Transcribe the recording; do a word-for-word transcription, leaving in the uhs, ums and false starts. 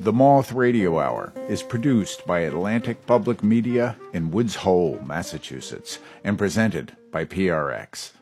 The Moth Radio Hour is produced by Atlantic Public Media in Woods Hole, Massachusetts, and presented by P R X.